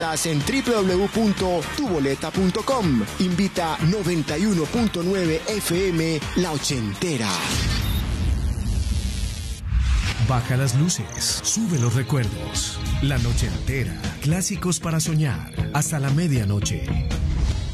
En www.tuboleta.com. Invita 91.9 FM La Ochentera. Baja las luces, sube los recuerdos. La Noche Entera, clásicos para soñar hasta la medianoche.